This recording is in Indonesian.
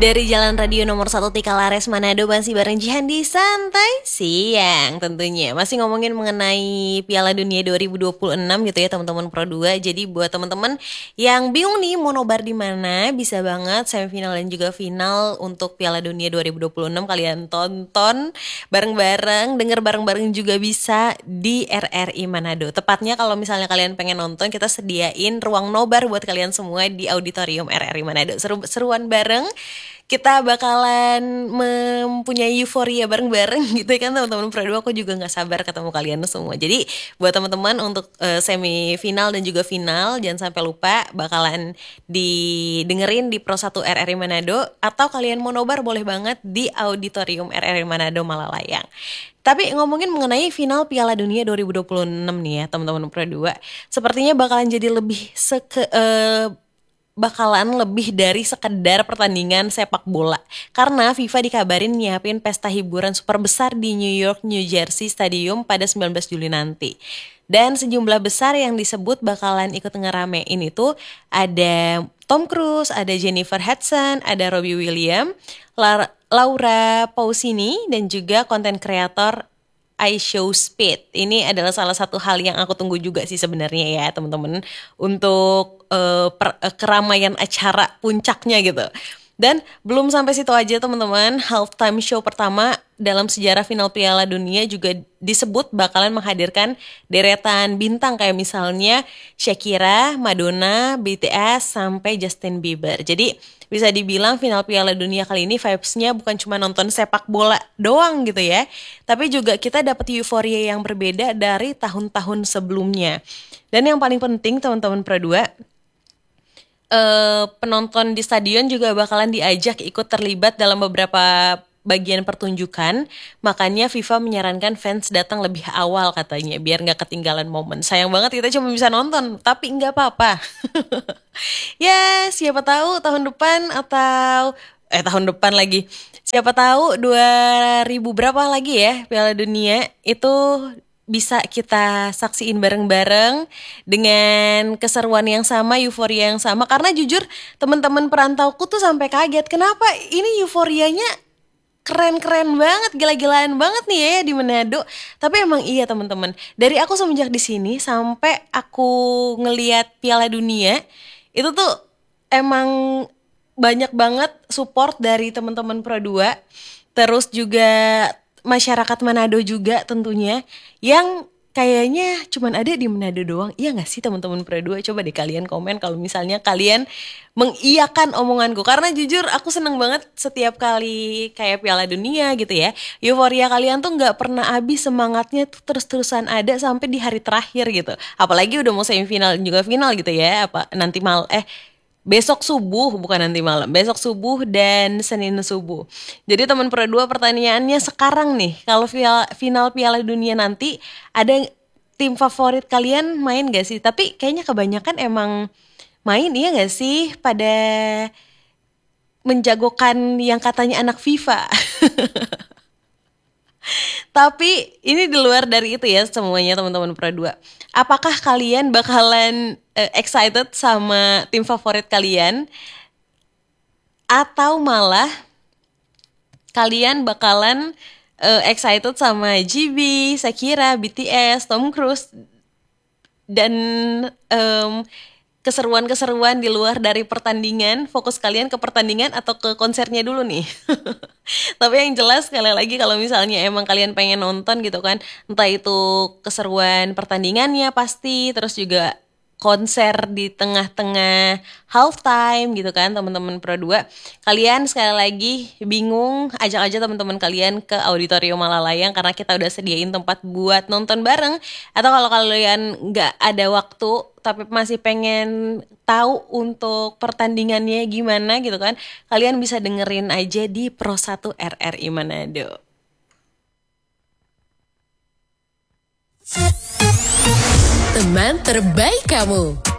Dari Jalan Radio nomor 1 Tikalares Manado masih bareng Jihan di Santai Siang tentunya. Masih ngomongin mengenai Piala Dunia 2026 gitu ya teman-teman Pro 2. Jadi buat teman-teman yang bingung nih mau nobar di mana, bisa banget semifinal dan juga final untuk Piala Dunia 2026 kalian tonton bareng-bareng, denger bareng-bareng juga bisa di RRI Manado. Tepatnya kalau misalnya kalian pengen nonton, kita sediain ruang nobar buat kalian semua di auditorium RRI Manado. Seru-seruan bareng. Kita bakalan mempunyai euforia bareng-bareng gitu kan teman-teman Pro 2. Aku juga gak sabar ketemu kalian semua. Jadi buat teman-teman untuk semifinal dan juga final, jangan sampai lupa bakalan didengerin di Pro 1 RRI Manado. Atau kalian mau nobar boleh banget di auditorium RRI Manado Malalayang. Tapi ngomongin mengenai final Piala Dunia 2026 nih ya teman-teman Pro 2, sepertinya bakalan jadi bakalan lebih dari sekedar pertandingan sepak bola. Karena FIFA dikabarin nyiapin pesta hiburan super besar di New York, New Jersey Stadium pada 19 Juli nanti. Dan sejumlah besar yang disebut bakalan ikut ngeramein itu ada Tom Cruise, ada Jennifer Hudson, ada Robbie Williams, Laura Pausini, dan juga konten kreator iShowSpeed. Ini adalah salah satu hal yang aku tunggu juga sih sebenarnya ya teman-teman, untuk keramaian acara puncaknya gitu. Dan belum sampai situ aja teman-teman, halftime show pertama dalam sejarah final Piala Dunia juga disebut bakalan menghadirkan deretan bintang kayak misalnya Shakira, Madonna, BTS, sampai Justin Bieber. Jadi bisa dibilang final Piala Dunia kali ini vibes-nya bukan cuma nonton sepak bola doang gitu ya, tapi juga kita dapat euforia yang berbeda dari tahun-tahun sebelumnya. Dan yang paling penting teman-teman Pro 2, penonton di stadion juga bakalan diajak ikut terlibat dalam beberapa bagian pertunjukan. Makanya FIFA menyarankan fans datang lebih awal katanya, biar gak ketinggalan momen. Sayang banget kita cuma bisa nonton, tapi gak apa-apa. Ya siapa tahu tahun depan atau tahun depan lagi, siapa tahu 2000 berapa lagi ya Piala Dunia itu bisa kita saksiin bareng-bareng dengan keseruan yang sama, euforia yang sama. Karena jujur teman-teman perantauku tuh sampai kaget, kenapa ini euforianya keren-keren banget, gila-gilaan banget nih ya di Manado. Tapi emang iya teman-teman, dari aku semenjak di sini sampai aku ngelihat Piala Dunia itu tuh emang banyak banget support dari teman-teman Pro 2. Terus juga masyarakat Manado juga tentunya, yang kayaknya cuman ada di Manado doang. Iya gak sih teman-teman Pro 2? Coba deh kalian komen kalau misalnya kalian mengiyakan omonganku. Karena jujur aku seneng banget setiap kali kayak Piala Dunia gitu ya. Euforia kalian tuh gak pernah habis, semangatnya tuh terus-terusan ada sampai di hari terakhir gitu. Apalagi udah mau semifinal dan juga final gitu ya. Besok subuh, bukan nanti malam, besok subuh dan Senin subuh. Jadi teman Pro 2, pertanyaannya sekarang nih, kalau final Piala Dunia nanti ada tim favorit kalian main gak sih? Tapi kayaknya kebanyakan emang main, iya gak sih, pada menjagokan yang katanya anak FIFA. Tapi ini di luar dari itu ya semuanya teman-teman Pro 2. Apakah kalian bakalan excited sama tim favorit kalian? Atau malah kalian bakalan excited sama GB, Shakira, BTS, Tom Cruise, dan keseruan-keseruan di luar dari pertandingan? Fokus kalian ke pertandingan atau ke konsernya dulu nih? Tapi yang jelas sekali lagi, kalau misalnya emang kalian pengen nonton gitu kan, entah itu keseruan pertandingannya pasti, terus juga konser di tengah-tengah halftime gitu kan teman-teman Pro 2. Kalian sekali lagi bingung, ajak aja teman-teman kalian ke auditorium Malalayang karena kita udah sediain tempat buat nonton bareng. Atau kalau kalian nggak ada waktu tapi masih pengen tahu untuk pertandingannya gimana gitu kan, kalian bisa dengerin aja di Pro 1 RRI Manado. Teman terbaik kamu.